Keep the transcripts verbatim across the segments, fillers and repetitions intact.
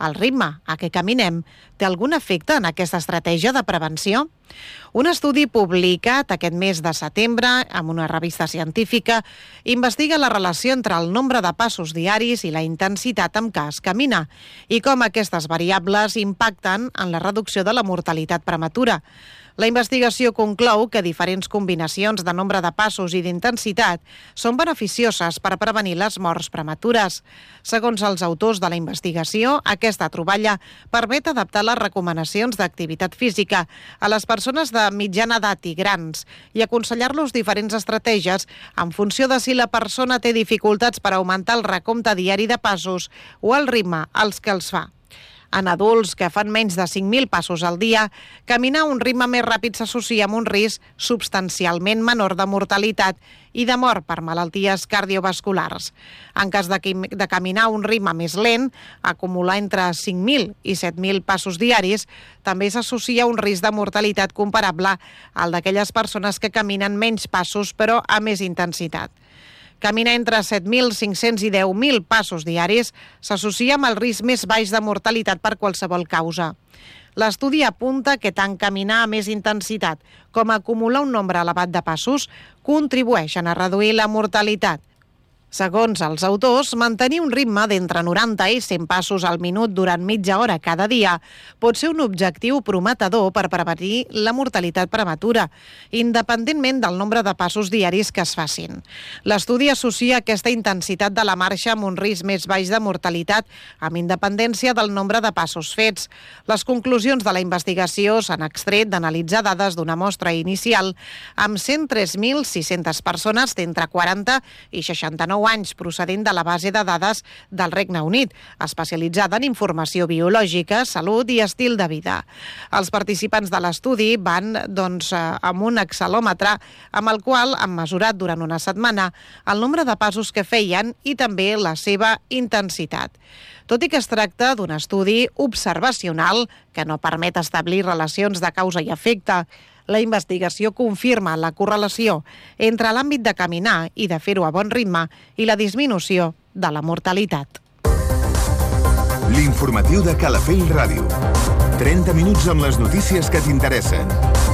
El ritme a què caminem té algun efecte en aquesta estratègia de prevenció? Un estudi publicat aquest mes de setembre en una revista científica investiga la relació entre el nombre de passos diaris i la intensitat amb què es camina i com aquestes variables impacten en la reducció de la mortalitat prematura. La investigació conclou que diferents combinacions de nombre de passos i d'intensitat són beneficioses per prevenir les morts prematures. Segons els autors de la investigació, aquesta troballa permet adaptar les recomanacions d'activitat física a les persones de mitjana edat i grans i aconsellar-los diferents estratègies en funció de si la persona té dificultats per augmentar el recompte diari de passos o el ritme als que els fa. En adults que fan menys de cinc mil passos al dia, caminar a un ritme més ràpid s'associa amb un risc substancialment menor de mortalitat i de mort per malalties cardiovasculars. En cas de, de caminar a un ritme més lent, acumular entre cinc mil i set mil passos diaris, també s'associa a un risc de mortalitat comparable al d'aquelles persones que caminen menys passos però a més intensitat. Caminar entre set mil cinc-cents i deu mil passos diaris s'associa amb el risc més baix de mortalitat per qualsevol causa. L'estudi apunta que tant caminar a més intensitat com acumular un nombre elevat de passos contribueixen a reduir la mortalitat. Segons els autors, mantenir un ritme d'entre noranta i cent passos al minut durant mitja hora cada dia pot ser un objectiu prometedor per prevenir la mortalitat prematura, independentment del nombre de passos diaris que es facin. L'estudi associa aquesta intensitat de la marxa amb un risc més baix de mortalitat, amb independència del nombre de passos fets. Les conclusions de la investigació s'han extret d'analitzar dades d'una mostra inicial amb cent tres mil sis-centes persones d'entre quaranta i seixanta-nou anys procedent de la base de dades del Regne Unit, especialitzada en informació biològica, salut i estil de vida. Els participants de l'estudi van doncs, amb un acceleòmetre amb el qual han mesurat durant una setmana el nombre de passos que feien i també la seva intensitat. Tot i que es tracta d'un estudi observacional que no permet establir relacions de causa i efecte, la investigació confirma la correlació entre l'àmbit de caminar i de fer-ho a bon ritme i la disminució de la mortalitat. L'informatiu de Calafell Ràdio. trenta minuts amb les notícies que t'interessen.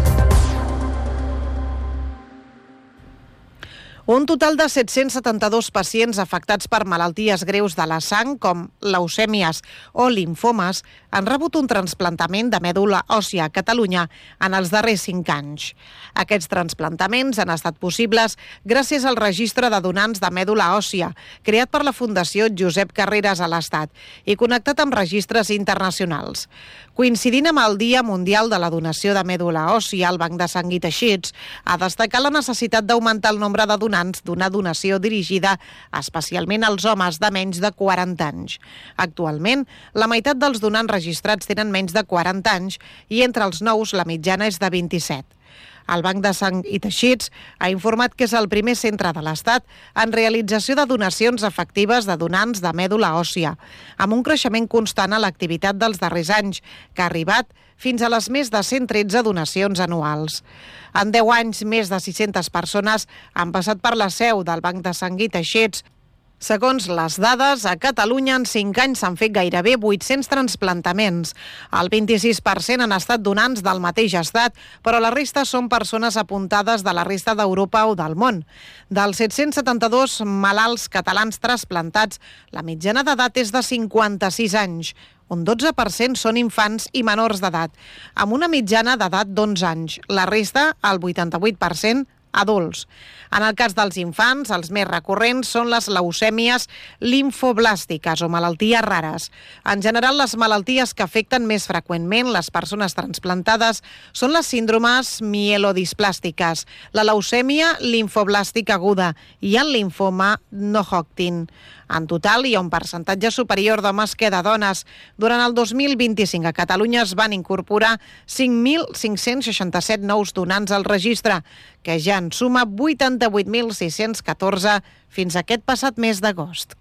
Un total de set-cents setanta-dos pacients afectats per malalties greus de la sang, com leucèmies o limfomes, han rebut un trasplantament de mèdula òssia a Catalunya en els darrers cinc anys. Aquests trasplantaments han estat possibles gràcies al registre de donants de mèdula òssia, creat per la Fundació Josep Carreras a l'Estat i connectat amb registres internacionals. Coincidint amb el Dia Mundial de la Donació de Mèdula Òssia, el Banc de Sang i Teixits ha destacat la necessitat d'augmentar el nombre de donants d'una donació dirigida especialment als homes de menys de quaranta anys. Actualment, la meitat dels donants registrats tenen menys de quaranta anys i entre els nous la mitjana és de vint-i-set. El Banc de Sang i Teixits ha informat que és el primer centre de l'Estat en realització de donacions efectives de donants de mèdula òssia, amb un creixement constant a l'activitat dels darrers anys, que ha arribat fins a les més de cent tretze donacions anuals. En deu anys, més de sis-centes persones han passat per la seu del Banc de Sang i Teixits. Segons les dades, a Catalunya en cinc anys s'han fet gairebé vuit-cents transplantaments. El vint-i-sis per cent han estat donants del mateix estat, però la resta són persones apuntades de la resta d'Europa o del món. Dels set-cents setanta-dos malalts catalans trasplantats, la mitjana d'edat és de cinquanta-sis anys. Un dotze per cent són infants i menors d'edat, amb una mitjana d'edat d'onze anys. La resta, el vuitanta-vuit per cent, adults. En el cas dels infants, els més recurrents són les leucèmies limfoblàstiques o malalties rares. En general, les malalties que afecten més freqüentment les persones trasplantades són les síndromes mielodisplàstiques, la leucèmia limfoblàstica aguda i el limfoma no Hodgkin. En total, hi ha un percentatge superior d'homes que de dones. Durant el dos mil vint-i-cinc a Catalunya es van incorporar cinc mil cinc-cents seixanta-set nous donants al registre, que ja en suma vuitanta-vuit mil sis-cents catorze fins aquest passat mes d'agost.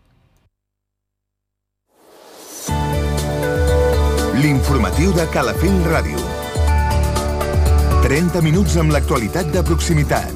L'informatiu de Calafell Ràdio. trenta minuts amb l'actualitat de proximitat.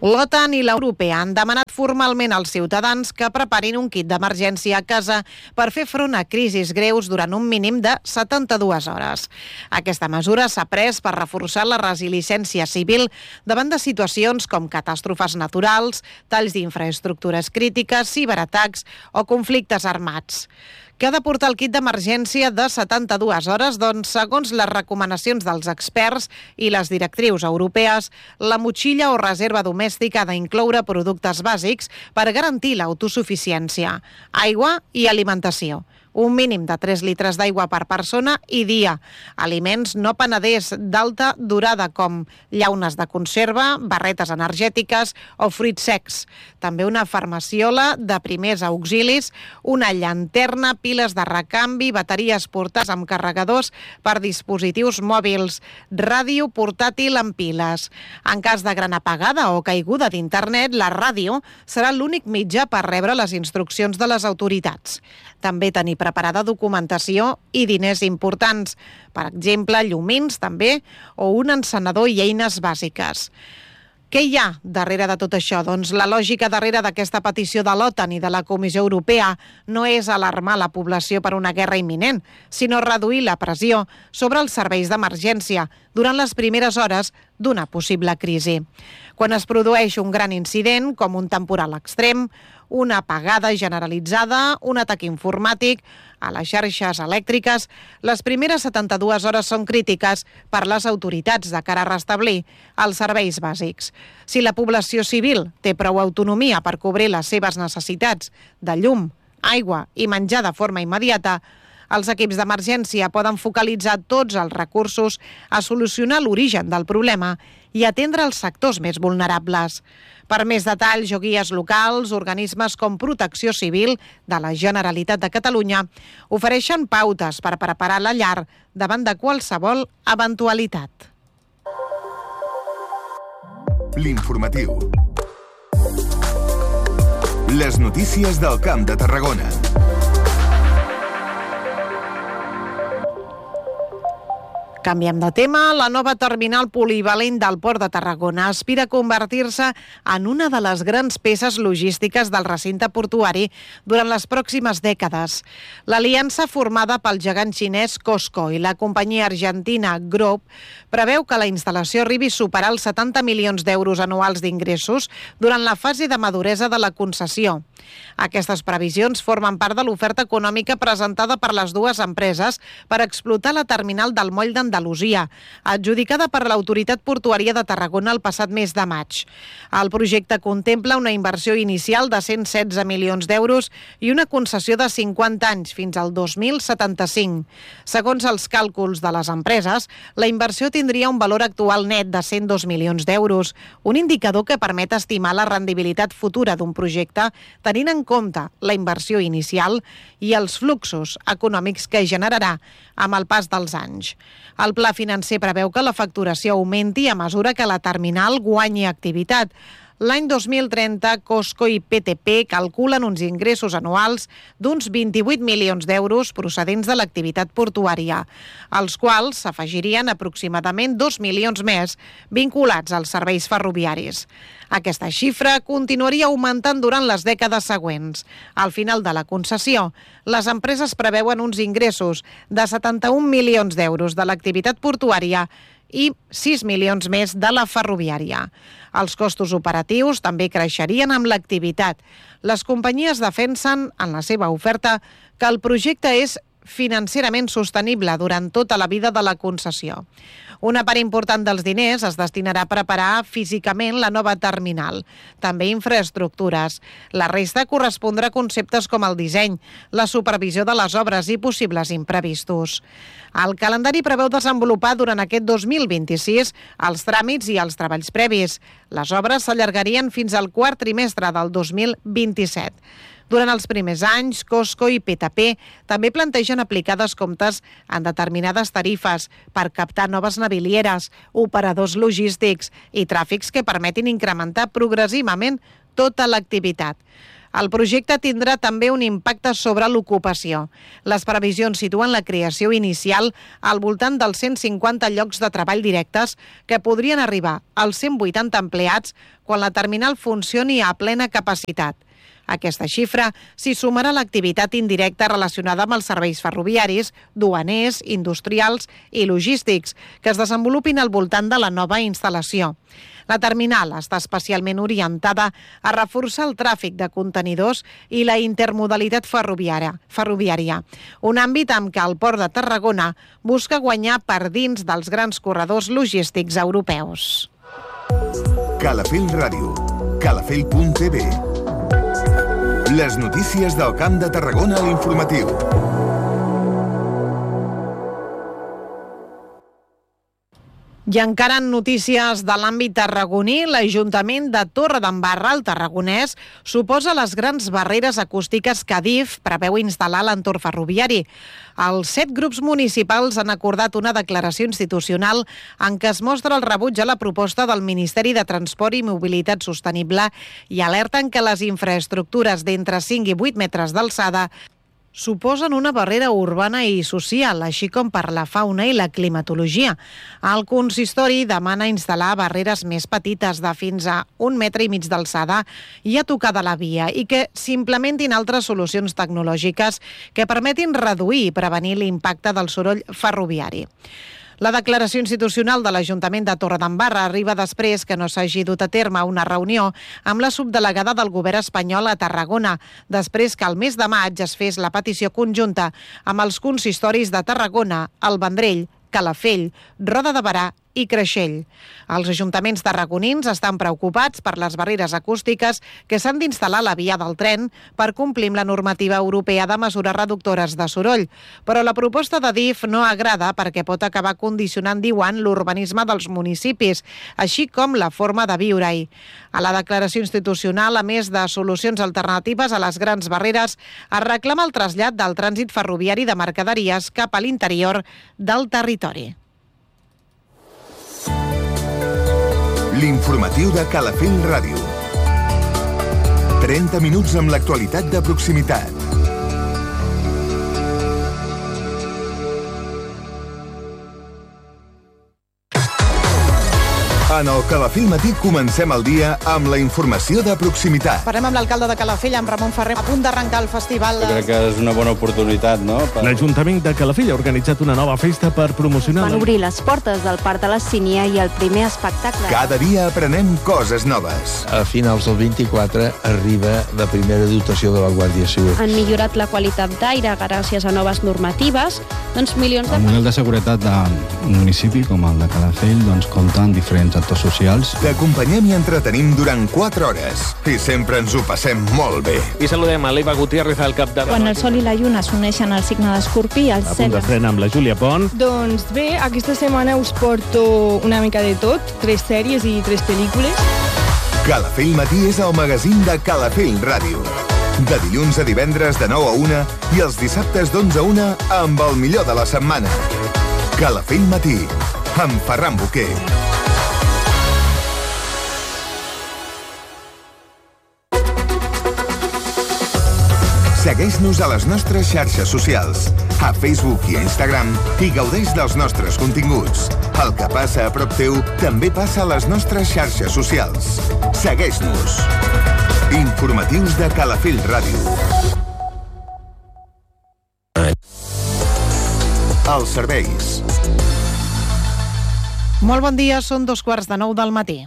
L'OTAN i l'Europea han demanat formalment als ciutadans que preparin un kit d'emergència a casa per fer front a crisis greus durant un mínim de setanta-dues hores. Aquesta mesura s'ha pres per reforçar la resiliència civil davant de situacions com catàstrofes naturals, talls d'infraestructures crítiques, ciberatacs o conflictes armats. Què ha de portar el kit d'emergència de setanta-dues hores? Doncs, segons les recomanacions dels experts i les directrius europees, la motxilla o reserva domèstica ha d'incloure productes bàsics per garantir l'autosuficiència, aigua i alimentació. Un mínim de tres litres d'aigua per persona i dia. Aliments no panaders d'alta durada com llaunes de conserva, barretes energètiques o fruits secs. També una farmaciola de primers auxilis, una llanterna, piles de recanvi, bateries portades amb carregadors per dispositius mòbils, ràdio portàtil amb piles. En cas de gran apagada o caiguda d'internet, la ràdio serà l'únic mitjà per rebre les instruccions de les autoritats. També tenir preparada documentació i diners importants, per exemple, llumins també, o un encenedor i eines bàsiques. Què hi ha darrere de tot això? Doncs la lògica darrere d'aquesta petició de l'OTAN i de la Comissió Europea no és alarmar la població per una guerra imminent, sinó reduir la pressió sobre els serveis d'emergència durant les primeres hores d'una possible crisi. Quan es produeix un gran incident, com un temporal extrem, una apagada generalitzada, un atac informàtic a les xarxes elèctriques, les primeres setanta-dues hores són crítiques per les autoritats de cara a restablir els serveis bàsics. Si la població civil té prou autonomia per cobrir les seves necessitats de llum, aigua i menjar de forma immediata, els equips d'emergència poden focalitzar tots els recursos a solucionar l'origen del problema i atendre els sectors més vulnerables. Per més detalls o guies locals, organismes com Protecció Civil de la Generalitat de Catalunya ofereixen pautes per preparar la llar davant de qualsevol eventualitat. L'informatiu. Les notícies del Camp de Tarragona. Canviem de tema. La nova terminal polivalent del Port de Tarragona aspira a convertir-se en una de les grans peces logístiques del recinte portuari durant les pròximes dècades. L'aliança formada pel gegant xinès Cosco i la companyia argentina Grop preveu que la instal·lació arribi a superar els setanta milions d'euros anuals d'ingressos durant la fase de maduresa de la concessió. Aquestes previsions formen part de l'oferta econòmica presentada per les dues empreses per explotar la terminal del moll d'Andalusia, adjudicada per l'Autoritat Portuària de Tarragona el passat mes de maig. El projecte contempla una inversió inicial de cent setze milions d'euros i una concessió de cinquanta anys fins al dos mil setanta-cinc. Segons els càlculs de les empreses, la inversió tindria un valor actual net de cent dos milions d'euros, un indicador que permet estimar la rendibilitat futura d'un projecte tenint en compte la inversió inicial i els fluxos econòmics que generarà amb el pas dels anys. El pla financer preveu que la facturació augmenti a mesura que la terminal guanyi activitat. L'any dos mil trenta, Cosco i P T P calculen uns ingressos anuals d'uns vint-i-vuit milions d'euros procedents de l'activitat portuària, als quals s'afegirien aproximadament dos milions més vinculats als serveis ferroviaris. Aquesta xifra continuaria augmentant durant les dècades següents. Al final de la concessió, les empreses preveuen uns ingressos de setanta-un milions d'euros de l'activitat portuària i sis milions més de la ferroviària. Els costos operatius també creixerien amb l'activitat. Les companyies defensen en la seva oferta que el projecte és financerament sostenible durant tota la vida de la concessió. Una part important dels diners es destinarà a preparar físicament la nova terminal, també infraestructures. La resta correspondrà a conceptes com el disseny, la supervisió de les obres i possibles imprevistos. El calendari preveu desenvolupar durant aquest dos mil vint-i-sis els tràmits i els treballs previs. Les obres s'allargarien fins al quart trimestre del dos mil vint-i-set. Durant els primers anys, Cosco i P T P també plantegen aplicar descomptes en determinades tarifes per captar noves navilieres, operadors logístics i tràfics que permetin incrementar progressivament tota l'activitat. El projecte tindrà també un impacte sobre l'ocupació. Les previsions situen la creació inicial al voltant dels cent cinquanta llocs de treball directes que podrien arribar als cent vuitanta empleats quan la terminal funcioni a plena capacitat. Aquesta xifra s'hi sumarà l'activitat indirecta relacionada amb els serveis ferroviaris, duaners, industrials i logístics que es desenvolupin al voltant de la nova instal·lació. La terminal està especialment orientada a reforçar el tràfic de contenidors i la intermodalitat ferroviària, ferroviària, un àmbit amb què el Port de Tarragona busca guanyar per dins dels grans corredors logístics europeus. Calafell Ràdio, calafell punt t v. Les notícies del Camp de Tarragona a l'informatiu. I encara en notícies de l'àmbit tarragoní, l'Ajuntament de Torredembarra, al Tarragonès, suposa les grans barreres acústiques que Adif preveu instal·lar a l'entorn ferroviari. Els set grups municipals han acordat una declaració institucional en què es mostra el rebuig a la proposta del Ministeri de Transport i Mobilitat Sostenible i alerten que les infraestructures d'entre cinc i vuit metres d'alçada suposen una barrera urbana i social, així com per la fauna i la climatologia. El consistori demana instal·lar barreres més petites de fins a un metre i mig d'alçada i a tocar de la via i que s'implementin altres solucions tecnològiques que permetin reduir i prevenir l'impacte del soroll ferroviari. La declaració institucional de l'Ajuntament de Torredembarra arriba després que no s'hagi dut a terme una reunió amb la subdelegada del govern espanyol a Tarragona, després que al mes de maig es fes la petició conjunta amb els consistoris de Tarragona, el Vendrell, Calafell, Roda de Berà i Creixell. Els ajuntaments tarragonins estan preocupats per les barreres acústiques que s'han d'instal·lar a la via del tren per complir amb la normativa europea de mesures reductores de soroll, però la proposta de Adif no agrada perquè pot acabar condicionant, diuen, l'urbanisme dels municipis, així com la forma de viure-hi. A la declaració institucional, a més de solucions alternatives a les grans barreres, es reclama el trasllat del trànsit ferroviari de mercaderies cap a l'interior del territori. L'informatiu de Calafell Ràdio. trenta minuts amb l'actualitat de proximitat. En el Calafell Matí comencem el dia amb la informació de proximitat. Parlem amb l'alcalde de Calafell, amb Ramon Ferrer, a punt d'arrencar el festival. Jo crec que és una bona oportunitat, no? Per... L'Ajuntament de Calafell ha organitzat una nova festa per promocionar... Van obrir les portes del Parc de la Sínia i el primer espectacle. Cada dia aprenem coses noves. A finals del vint-i-quatre arriba la primera dotació de la Guàrdia Civil. Han millorat la qualitat d'aire gràcies a noves normatives. Doncs milions de... El model de seguretat d'un municipi com el de Calafell doncs, compta amb diferents actors socials. T'acompanyem i entretenim durant quatre hores i sempre ens ho passem molt bé. I saludem a l'Eva Gutiérrez al capdavant. Quan el sol i la lluna s'uneixen al signe d'Escorpí, el cel... A punt d'estrena amb la Júlia Pont. Doncs bé, aquesta setmana us porto una mica de tot, tres sèries i tres pel·lícules. Calafell Matí és el magazín de Calafell Ràdio. De dilluns a divendres de nou a una i els dissabtes d'onze a una amb el millor de la setmana. Calafell Matí, amb Ferran Boquer. Segueix-nos a les nostres xarxes socials, a Facebook i a Instagram, i gaudeix dels nostres continguts. El que passa a prop teu també passa a les nostres xarxes socials. Segueix-nos. Informatius de Calafell Ràdio. Els serveis. Molt bon dia, són dos quarts de nou del matí.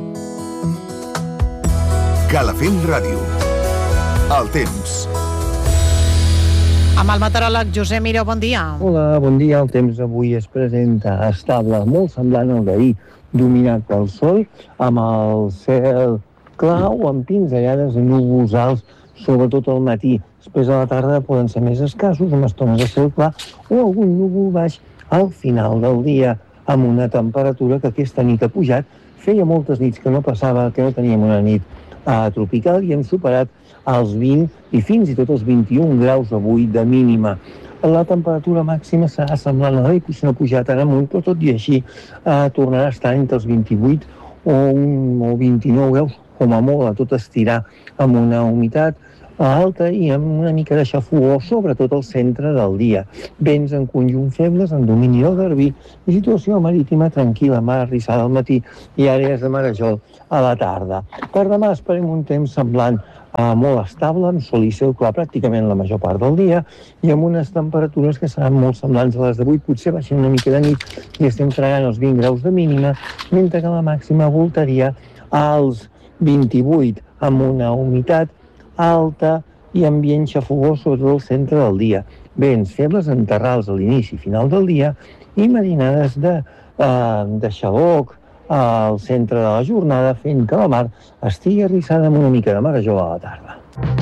Calafell Ràdio. El temps. Amb el meteoròleg Josep Miró, bon dia. Hola, bon dia. El temps avui es presenta estable, molt semblant al d'ahir, dominat pel sol, amb el cel clar o amb pinzellades i núvols alts, sobretot al matí. Després a la tarda poden ser més escassos, amb estones de cel clar o algun núvol baix al final del dia, amb una temperatura que aquesta nit ha pujat. Feia moltes nits que no passava, que no teníem una nit uh, tropical i hem superat als vint i fins i tot als vint-i-un graus avui de mínima. La temperatura màxima serà semblant a l'ahir, que no ha pujat ara amunt, però tot i així eh, tornarà a estar entre els vint-i-vuit o, un, o vint-i-nou graus, com a molt, a tot estirar amb una humitat alta i amb una mica de xafogor, sobretot al centre del dia. Vents en conjunt febles, en domini del Garbí, i situació marítima tranquil·la, mar arrissada al matí i àrees de marejol a la tarda. Per demà esperem un temps semblant a molt estable, amb sol i cel clar pràcticament la major part del dia i amb unes temperatures que seran molt semblants a les d'avui, potser baixen una mica de nit i estem fregant els vint graus de mínima, mentre que la màxima voltaria als vint-i-vuit, amb una humitat alta i ambient xafogós sobretot al centre del dia. Vents febles en terrals a l'inici i final del dia i marinades de, eh, de xaloc al centre de la jornada, fent que la mar estigui arrissada amb una mica de marejol a la tarda.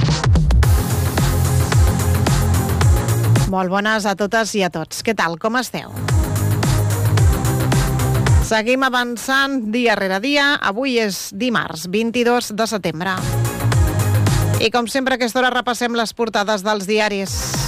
Molt bones a totes i a tots. Què tal? Com esteu? Seguim avançant dia rere dia. Avui és dimarts, vint-i-dos de setembre. I com sempre a aquesta hora repassem les portades dels diaris.